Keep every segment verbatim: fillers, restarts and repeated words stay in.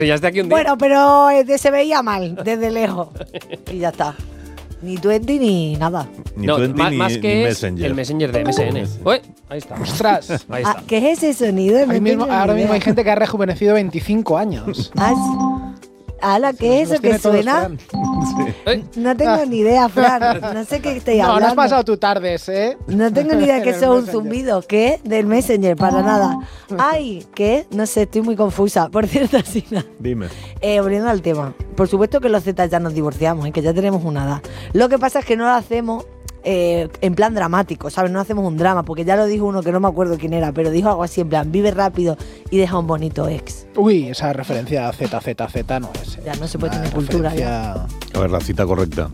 Ya está aquí un día. Bueno, pero eh, se veía mal, desde lejos. Y ya está. Ni Twenty ni nada. Ni no, Twenty más, ni, más que ni es Messenger. el Messenger de M S N. Uy, ahí está. ¡Ostras! Ahí está. Ah, ¿qué es ese sonido? No Ahí mismo, tengo ni ahora mismo idea. hay gente que ha rejuvenecido veinticinco años. Ah, sí. Ala, ¿qué es Los eso que tiene todos, suena? Fran. Eh, No tengo Ah. ni idea, Fran. No sé qué estáis No, no hablando. has pasado tu tardes, ¿eh? No tengo ni idea que En el eso es un Messenger. zumbido. ¿Qué? Del Messenger, para nada. Ay, ¿qué? No sé, estoy muy confusa. Por cierto, Sina. Dime. Eh, volviendo al tema. Por supuesto que los Z ya nos divorciamos, ¿eh? Que ya tenemos una edad. Lo que pasa es que no lo hacemos eh, en plan dramático, ¿sabes? No hacemos un drama, porque ya lo dijo uno que no me acuerdo quién era, pero dijo algo así en plan, vive rápido y deja un bonito ex. Uy, esa referencia a Z, Z, Z no es. ¿eh? Ya no se puede Una tener cultura, referencia- A ver, la cita correcta.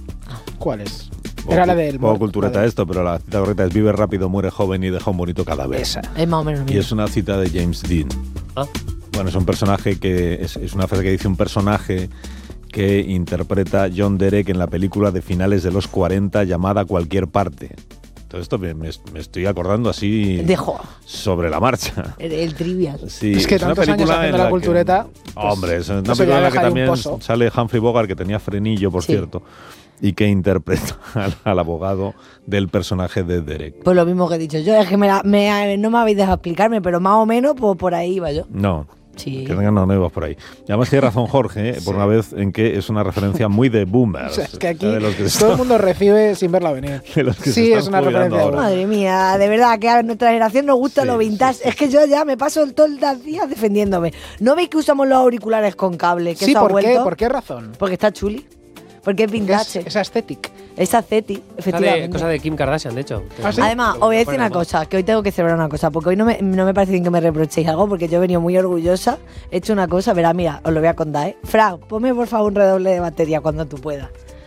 ¿Cuál es? Poco- Era la del... poco cultureta la de- esto, pero la cita correcta es vive rápido, muere joven y deja un bonito cadáver. Esa. Es más o menos lo Y mismo. es una cita de James Dean. Ah. Bueno, es un personaje que es, es una frase que dice un personaje que interpreta John Derek en la película de finales de los cuarenta llamada Cualquier parte. Todo esto me, me- me estoy acordando así Dejo sobre la marcha. el, el trivial. Sí, Es que una tantos años película haciendo en la que- cultureta, pues, Hombre, es una eso ya película en la que deja ahí un también pozo. sale Humphrey Bogart, que tenía frenillo, por Sí. cierto, y que interpreta al, al abogado del personaje de Derek. Pues lo mismo que he dicho yo, es que me la- me- no me habéis dejado explicarme, pero más o menos pues, por ahí iba yo. No. Sí. Que tengan no, no ibas por ahí. Y además tiene razón Jorge, ¿eh? por una vez en que es una referencia muy de O boomers. sea, es que aquí de los que se todo el están- mundo recibe sin verla venir. de los que se Sí, están es una jubilando referencia. ahora. Madre mía, de verdad que a nuestra generación nos gusta Sí, lo vintage. sí, sí, es que yo ya me paso todo el día defendiéndome. ¿No veis que usamos los auriculares con cable? Que Sí, eso ha ¿por qué? vuelto? ¿Por qué razón? Porque está chuli. Porque es Porque vintage. es, es aesthetic. Es asceti, cosa, efectivamente. de, cosa de Kim Kardashian, de hecho. ¿Ah, sí? Además, os voy a decir una cosa, que hoy tengo que celebrar una cosa, porque hoy no me, no me parece bien que me reprochéis algo, porque yo he venido muy orgullosa, he hecho una cosa, verá, mira, os lo voy a contar, ¿eh? Fra, ponme por favor un redoble de batería cuando tú puedas.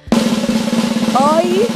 Hoy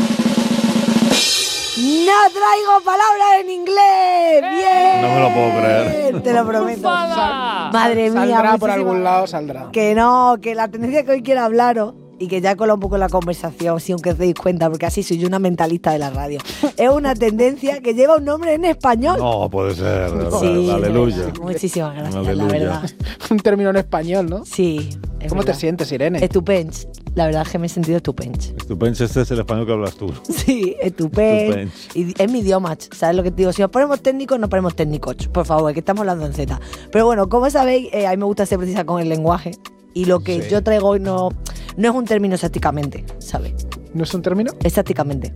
no traigo palabras en inglés. ¡Bien! No me lo puedo creer. Te lo prometo. ¡Ufada! Madre mía. Saldrá por muchísimas- algún lado, saldrá. Que no, que la tendencia que hoy quiero hablaros y que ya cola un poco la conversación, si aunque os deis cuenta, porque así soy yo una mentalista de la radio, es una tendencia que lleva un nombre en español. No, puede ser. de verdad. Sí, Aleluya. de verdad. Muchísimas gracias, la Aleluya. verdad. Un término en español, ¿no? Sí. es ¿Cómo te verdad. sientes, Irene? Estupends. La verdad es que me he sentido estupends. Estupendo, este es el español que hablas tú. Sí, estupendo. Estupends. Y es mi idioma, ¿sabes lo que te digo? Si nos ponemos técnicos, nos ponemos técnicos. Por favor, que estamos hablando en Z. Pero bueno, como sabéis, eh, a mí me gusta ser precisa con el lenguaje. Y lo que Sí. yo traigo hoy no, no es un término exactamente, ¿sabes? ¿No es un término? Exactamente.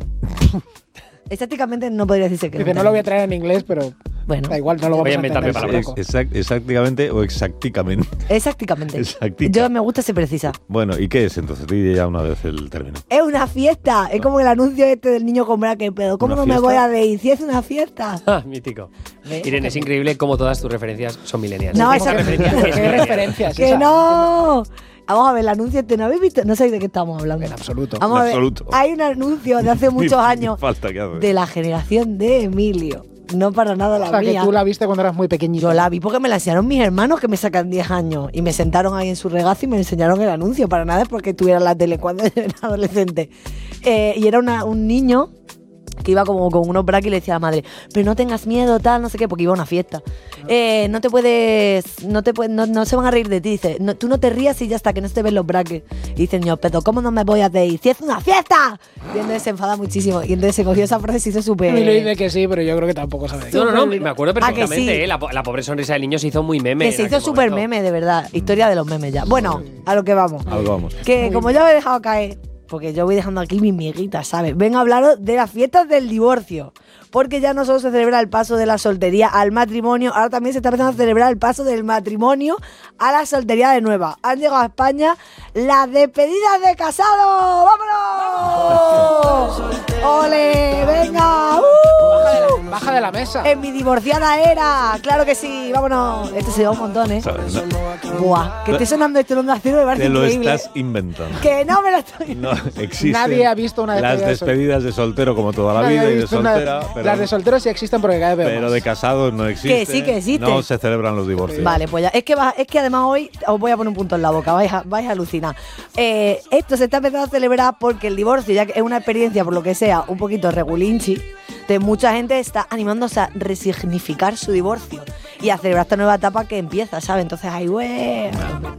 Exactamente no podría decirse que es Dice, un no lo voy a término. traer en inglés, pero Bueno, da igual, no lo vamos Voy a a inventarme entender palabras. tampoco. Exact- exactamente o exacticamente. exactamente. Exactica. Yo me gusta ser precisa. Bueno, ¿y qué es entonces? Di ya una vez el término. Es una fiesta. Es como el anuncio este del niño con braque. Pero ¿cómo ¿Una no me fiesta? voy a reír si es una fiesta? Ah, mítico. ¿Ves? Irene, es increíble cómo todas tus referencias son millennials. No, ¿Qué esa- referencia ¿Qué es millennial? referencia es ¡Que esa? no! Vamos a ver, el anuncio este, ¿no habéis visto? No sabéis de qué estamos hablando. En absoluto. Vamos En a ver, absoluto. hay un anuncio de hace muchos Ni- ni años falta que hace. de la generación de Emilio. No para nada la O sea, que mía. tú la viste cuando eras muy pequeñito. Yo la vi porque me la enseñaron mis hermanos que me sacan diez años y me sentaron ahí en su regazo y me enseñaron el anuncio. Para nada es porque tuviera la tele cuando yo era adolescente. Eh, y era una- un niño que iba como con unos braques y le decía a la madre, pero no tengas miedo, tal, no sé qué, porque iba a una fiesta. Eh, no te puedes, no te puedes, no, no se van a reír de ti. Dice, no, tú no te rías y ya está, que no se te ven los braques. Y dice el niño, pero ¿cómo no me voy a reír? ¡Si es una fiesta! Y entonces se enfada muchísimo. Y entonces se cogió esa frase y se hizo súper... Emilio dice que sí, pero yo creo que tampoco sabe. de qué. No, no, no, me acuerdo Ah, que perfectamente. sí. eh, la, po- la pobre sonrisa del niño se hizo muy meme. Que en se hizo aquel súper momento. meme, de verdad. Historia de los memes ya. Bueno, a lo que vamos. Algo vamos. Que como ya me he dejado caer, porque yo voy dejando aquí mis miguitas, ¿sabes? Vengo a hablaros de las fiestas del divorcio. Porque ya no solo se celebra el paso de la soltería al matrimonio, ahora también se está empezando a celebrar el paso del matrimonio a la soltería de nueva. Han llegado a España las despedidas de casados. ¡Vámonos! ¡Ole! ¡Venga! ¡Uh! Baja de la, baja de la mesa. En mi divorciada era, claro que sí, vámonos. Este se lleva un montón, ¿eh? ¿Sabes? No, Buah, que esté sonando esto en Onda Cero me parece te lo increíble. estás inventando. Que no me lo estoy... No existen Nadie ha visto una las despedida de sol- despedidas de soltero como toda la Nadie vida ha y de visto una- soltera, pero, Las de solteros sí existen porque cada vez veo pero más. de casados no existen. Que sí, que existen. No se celebran los divorcios. Vale, pues ya. Es que, va- es que además hoy os voy a poner un punto en la boca, vais a, vais a alucinar. Eh, esto se está empezando a celebrar porque el divorcio, ya que es una experiencia, por lo que sea, un poquito regulinchi, Entonces mucha gente está animándose a resignificar su divorcio y a celebrar esta nueva etapa que empieza, ¿sabes? Entonces ahí, güey.